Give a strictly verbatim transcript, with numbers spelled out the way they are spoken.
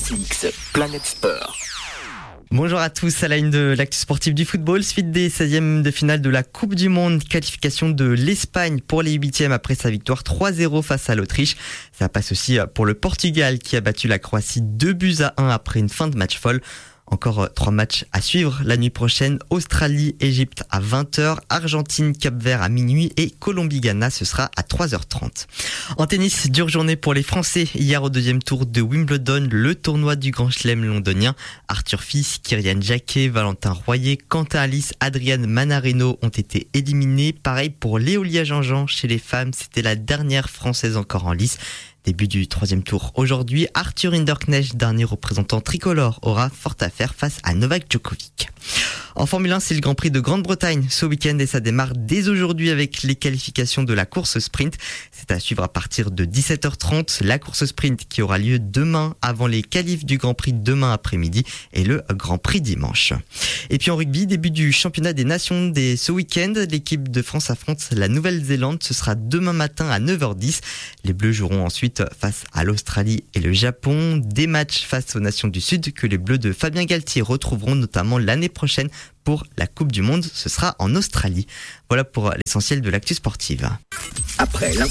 C X Planète Sport. Bonjour à tous, à la une de l'actu sportif du football, suite des seizièmes de finale de la Coupe du Monde, qualification de l'Espagne pour les huitièmes après sa victoire trois zéro face à l'Autriche. Ça passe aussi pour le Portugal qui a battu la Croatie deux buts à un après une fin de match folle. Encore trois matchs à suivre la nuit prochaine. Australie-Égypte à vingt heures, Argentine-Cap-Vert à minuit et Colombie-Ghana, ce sera à trois heures trente. En tennis, dure journée pour les Français. Hier au deuxième tour de Wimbledon, le tournoi du Grand Chelem londonien. Arthur Fils, Kyrian Jacquet, Valentin Royer, Quentin Alice, Adriane Manarino ont été éliminés. Pareil pour Léolia Jean-Jean chez les femmes, c'était la dernière Française encore en lice. Début du troisième tour aujourd'hui, Arthur Hinderknecht, dernier représentant tricolore, aura fort à faire face à Novak Djokovic. En Formule un, c'est le Grand Prix de Grande-Bretagne ce week-end et ça démarre dès aujourd'hui avec les qualifications de la course sprint. C'est à suivre à partir de dix-sept heures trente, la course sprint qui aura lieu demain avant les qualifs du Grand Prix demain après-midi et le Grand Prix dimanche. Et puis en rugby, début du championnat des nations dès ce week-end. L'équipe de France affronte la Nouvelle-Zélande. Ce sera demain matin à neuf heures dix. Les Bleus joueront ensuite face à l'Australie et le Japon. Des matchs face aux nations du Sud que les Bleus de Fabien Galtier retrouveront notamment l'année prochaine pour la Coupe du Monde. Ce sera en Australie. Voilà pour l'essentiel de l'actu sportive. Après